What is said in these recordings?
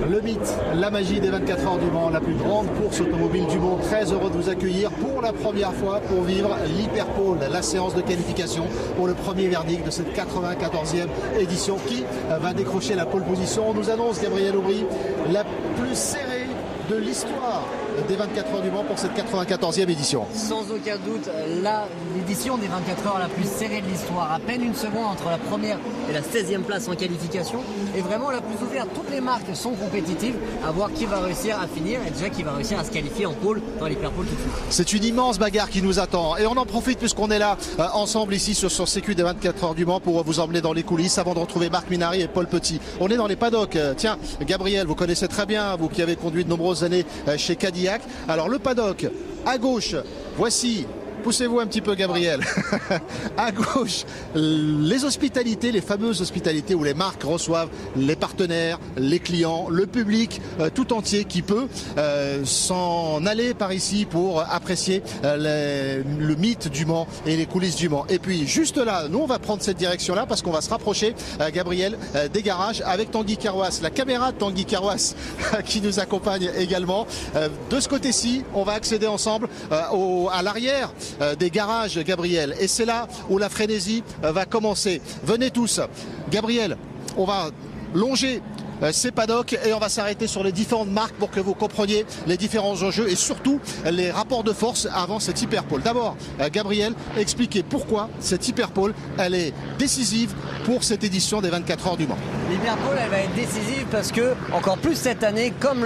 Le mythe, la magie des 24 heures du Mans, la plus grande course automobile du monde. Très heureux de vous accueillir pour la première fois pour vivre l'Hyperpole, la séance de qualification pour le premier verdict de cette 94e édition. Qui va décrocher la pole position? On nous annonce, Gabriel Aubry, la plus serrée de l'histoire des 24 heures du Mans pour cette 94e édition. Sans aucun doute, l'édition des 24 heures la plus serrée de l'histoire. À peine une seconde entre la première et la 16e place en qualification. Et vraiment la plus ouverte. Toutes les marques sont compétitives. À voir qui va réussir à finir et déjà qui va réussir à se qualifier en pole dans l'Hyperpole tout de suite. C'est une immense bagarre qui nous attend. Et on en profite puisqu'on est là ensemble ici sur CQ des 24 heures du Mans pour vous emmener dans les coulisses avant de retrouver Marc Minary et Paul Petit. On est dans les paddocks. Tiens, Gabriel, vous connaissez très bien, vous qui avez conduit de nombreuses années chez Cadillac. Alors le paddock, à gauche, voici, poussez-vous un petit peu Gabriel, à gauche, les hospitalités, les fameuses hospitalités où les marques reçoivent les partenaires, les clients, le public tout entier qui peut s'en aller par ici pour apprécier le mythe du Mans et les coulisses du Mans. Et puis juste là, nous on va prendre cette direction-là parce qu'on va se rapprocher, Gabriel, des garages avec Tanguy Carroisse, la caméra de Tanguy Carroisse qui nous accompagne également. De ce côté-ci, on va accéder ensemble à l'arrière des garages, Gabriel, et c'est là où la frénésie va commencer. Venez tous, Gabriel, on va longer ces paddocks et on va s'arrêter sur les différentes marques pour que vous compreniez les différents enjeux et surtout les rapports de force avant cette Hyperpole. D'abord, Gabriel, expliquez pourquoi cette Hyperpole, elle est décisive pour cette édition des 24 heures du Mans. L'Hyperpole, elle va être décisive parce que, encore plus cette année, comme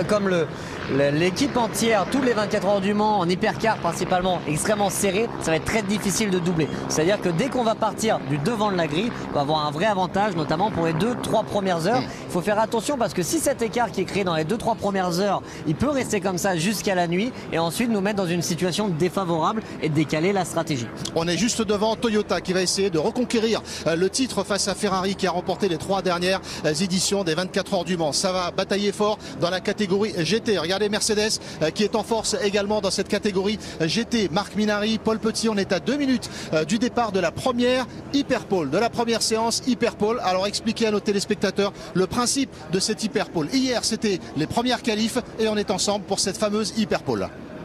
l'équipe entière, tous les 24 heures du Mans, en hypercar principalement, extrêmement serré, ça va être très difficile de doubler. C'est-à-dire que dès qu'on va partir du devant de la grille, on va avoir un vrai avantage, notamment pour les 2-3 premières heures. Il faut faire attention parce que si cet écart qui est créé dans les 2-3 premières heures, il peut rester comme ça jusqu'à la nuit et ensuite nous mettre dans une situation défavorable et décaler la stratégie. On est juste devant Toyota qui va essayer de reconquérir le titre face à Ferrari qui a remporté les 3 dernières éditions des 24 heures du Mans. Ça va batailler fort dans la catégorie GT. Regardez Mercedes qui est en force également dans cette catégorie GT. Marc Minary, Paul Petit, on est à 2 minutes du départ de la première Hyperpole, de la première séance Hyperpole. Alors expliquez à nos téléspectateurs le principe de cette Hyperpole. Hier c'était les premières qualifs et on est ensemble pour cette fameuse Hyperpole.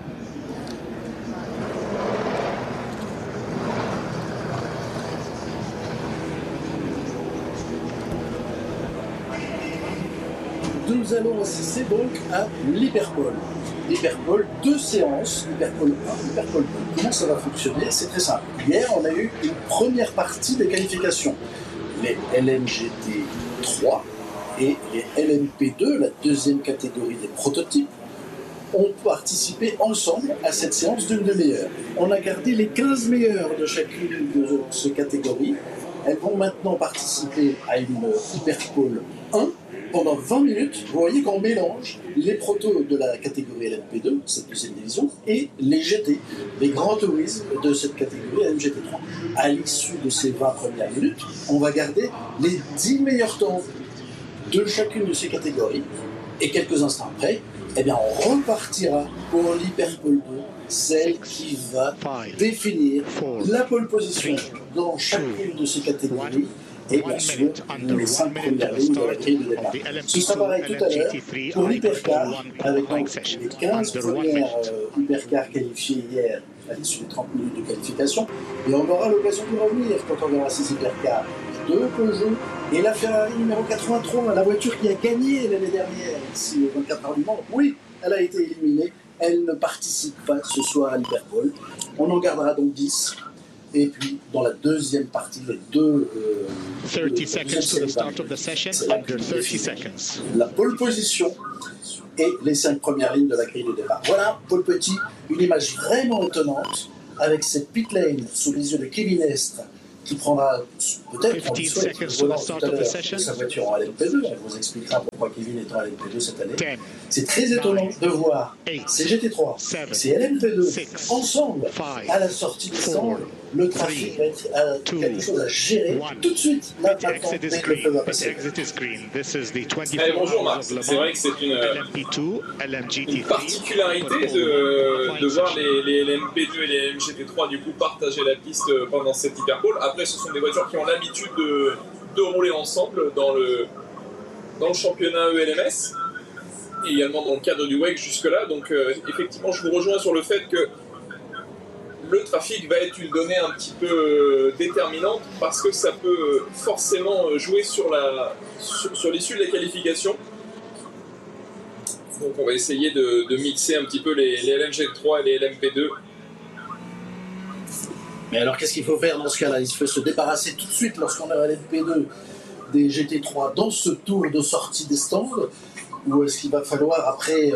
Nous allons assister donc à l'Hyperpole. L'Hyperpole, 2 séances, Hyperpole 1, Hyperpole 2. Comment ça va fonctionner? C'est très simple. Hier, on a eu une première partie des qualifications. Les LMGT 3 et les LMP2, la deuxième catégorie des prototypes, ont participé ensemble à cette séance d'une demi-heure. On a gardé les 15 meilleurs de chacune de ces catégories. Elles vont maintenant participer à une Hyperpole 1 pendant 20 minutes. Vous voyez qu'on mélange les protos de la catégorie LMP2, cette deuxième division, et les GT, les grands tourismes de cette catégorie LMGT3. À l'issue de ces 20 premières minutes, on va garder les 10 meilleurs temps de chacune de ces catégories. Et quelques instants après, eh bien, on repartira pour l'Hyperpole 2, celle qui va définir la pole position dans chacune de ces catégories et bien sûr les 5 premières lignes de la grille de départ. Ce sera pareil tout à l'heure pour l'hypercar, avec donc les 15 premières hypercars qualifiées hier à l'issue des 30 minutes de qualification. Et on aura l'occasion de revenir quand on verra ces hypercars. De Peugeot et la Ferrari numéro 83, la voiture qui a gagné l'année dernière ici au 24 heures du Mans. Oui, elle a été éliminée, elle ne participe pas ce soir à l'Hyperpole. On en gardera donc 10. Et puis, dans la deuxième partie, les deux... 30 seconds to the start of the session, under 30 seconds. La pole position et les 5 premières lignes de la grille de départ. Voilà, Paul Petit, une image vraiment étonnante, avec cette pit lane sous les yeux de Kevin Estre, qui prendra peut-être en souhait sa voiture en LMP2. On vous expliquera pourquoi Kevin est en LMP2 cette année. C'est très étonnant de voir ces GT3, ces LMP2 ensemble à la sortie des stands. Le trafic va être quelque chose à gérer tout de suite. Là, maintenant, dès que le feu va passer. Bonjour Marc, c'est vrai que c'est une particularité de voir les LMP2 et les LMGT3 du coup partager la piste pendant cette Hyperpole. Après, ce sont des voitures qui ont l'habitude de rouler ensemble dans le championnat ELMS. également dans le cadre du WEC jusque-là. Donc effectivement, je vous rejoins sur le fait que le trafic va être une donnée un petit peu déterminante parce que ça peut forcément jouer sur l'issue de la qualification. Donc on va essayer de mixer un petit peu les LMG3 et les LMP2. Mais alors qu'est-ce qu'il faut faire dans ce cas-là? Il faut se débarrasser tout de suite lorsqu'on a LMP2 des GT3 dans ce tour de sortie des stands, ou est-ce qu'il va falloir après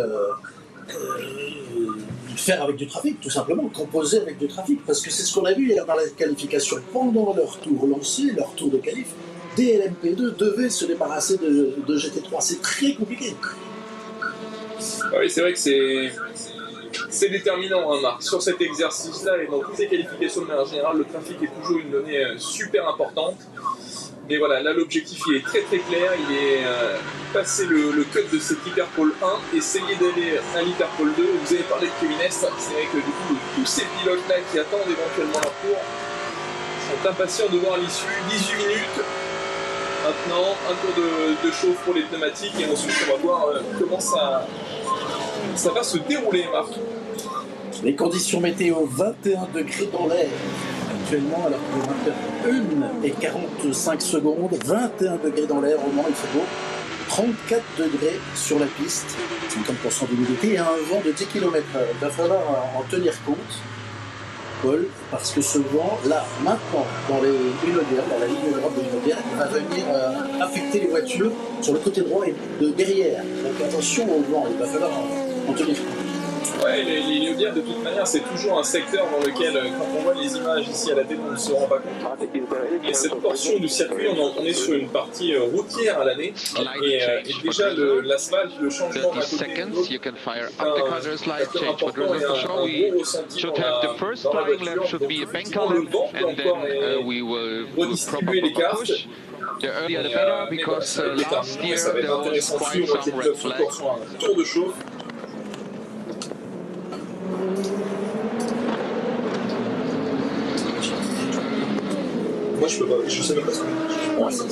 faire avec du trafic, tout simplement, composer avec du trafic, parce que c'est ce qu'on a vu hier dans la qualification. Pendant leur tour lancé, leur tour de qualif, des LMP2 devaient se débarrasser de GT3. C'est très compliqué. Oui, c'est vrai que c'est déterminant, hein, Marc. Sur cet exercice-là et dans toutes les qualifications de manière générale, le trafic est toujours une donnée super importante. Mais voilà, là l'objectif il est très très clair, il est passer le cut de cet Hyperpole 1, essayer d'aller à l'Hyperpole 2. Vous avez parlé de Kevin Est, c'est vrai que du coup tous ces pilotes-là qui attendent éventuellement leur tour sont impatients de voir l'issue. 18 minutes, maintenant un tour de chauffe pour les pneumatiques et ensuite on va voir comment ça va se dérouler, Marc. Les conditions météo, 21 degrés dans l'air actuellement, alors que 21 et 45 secondes, 21 degrés dans l'air, au Mans, il fait beau, 34 degrés sur la piste, 50% d'humidité et un vent de 10 km/h. Il va falloir en tenir compte, Paul, parce que ce vent, là, maintenant, dans les Hunaudières, dans la ligne droite des Hunaudières, il va venir affecter les voitures sur le côté droit et de derrière. Donc attention au vent, il va falloir en tenir compte. Ouais, les Hunaudières, de toute manière, c'est toujours un secteur dans lequel, quand on voit les images ici à la télé, on ne se rend pas compte. Et cette portion du circuit, on est sur une partie routière à l'année. Et déjà, l'asphalte, le changement d'un côté à l'autre, c'est un facteur important et un gros ressenti dans la voiture. Effectivement, le vent peut encore redistribuer les cartes. Ça va être intéressant de suivre les pilotes sur un tour de chauffe. Moi je peux pas, je sais même pas ce que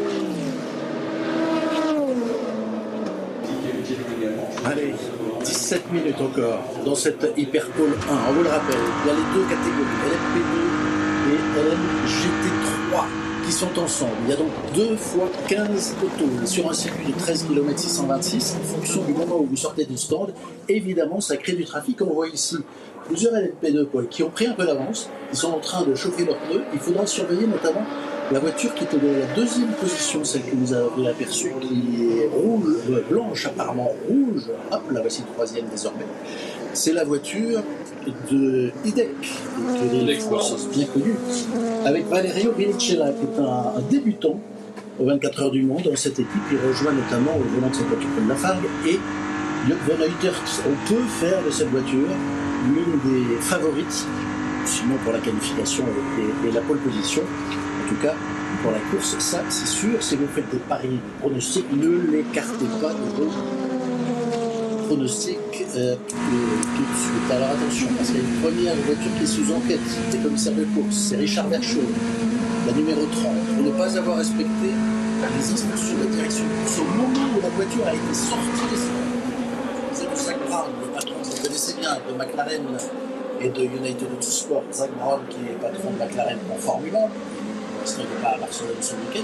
Allez, 17 minutes encore dans cette Hyperpole 1. On vous le rappelle, il y a les deux catégories, LMP2 et LMGT3 qui sont ensemble. Il y a donc 2 fois 15 autos sur un circuit de 13 km 626 en fonction du moment où vous sortez du stand. Évidemment, ça crée du trafic. On voit ici plusieurs LMP2 qui ont pris un peu d'avance. Ils sont en train de chauffer leurs pneus. Il faudra surveiller notamment la voiture qui était dans la deuxième position, celle que vous avez aperçue, qui est rouge, blanche, apparemment rouge. Hop, la voici troisième désormais. C'est la voiture de IDEC, qui est bien connue, avec Valerio Brinicella, qui est un débutant aux 24 heures du Mans dans cette équipe. Il rejoint notamment au volant de cette voiture Paul Lafargue et Jörg von Uitert. On peut faire de cette voiture l'une des favorites, sinon pour la qualification et la pole position. En tout cas, pour la course, ça c'est sûr. Si vous faites des paris, des pronostics, ne l'écartez pas de vos pronostics tout de suite. Alors attention, parce qu'il y a une première voiture qui est sous enquête, des commissaires de course, c'est Richard Verschoor, la numéro 30, pour ne pas avoir respecté les instructions de la direction de course au moment où la voiture a été sortie. C'est de Zak Brown, le patron, vous connaissez bien, de McLaren et de United Autosport. Zak Brown qui est patron de McLaren en Formule 1, il ne sera pas à Barcelone ce week-end,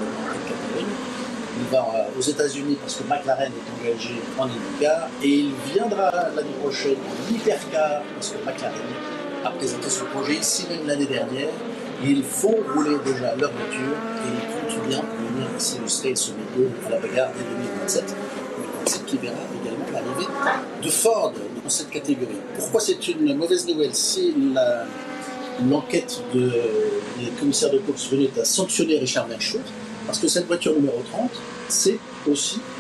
il va aux États-Unis parce que McLaren est engagé en IndyCar et il viendra l'année prochaine en Hypercar parce que McLaren a présenté son projet ici même l'année dernière. Ils font rouler déjà leur voiture et ils comptent bien venir ici illustrer ce milieu à la bagarre dès 2027. C'est qui verra également l'arrivée de Ford dans cette catégorie. Pourquoi c'est une mauvaise nouvelle? Si l'enquête des commissaires de course venait à sanctionner Richard Verschoor, parce que cette voiture numéro 30, c'est aussi